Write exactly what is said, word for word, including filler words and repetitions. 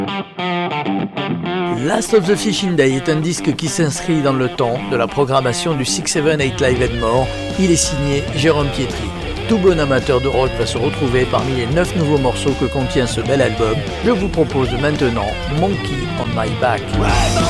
Last of the Fishing Day est un disque qui s'inscrit dans le temps de la programmation du six seven eight Live and More. Il est signé Jérôme Pietri. Tout bon amateur de rock va se retrouver parmi les neuf nouveaux morceaux que contient ce bel album. Je vous propose maintenant Monkey on My Back.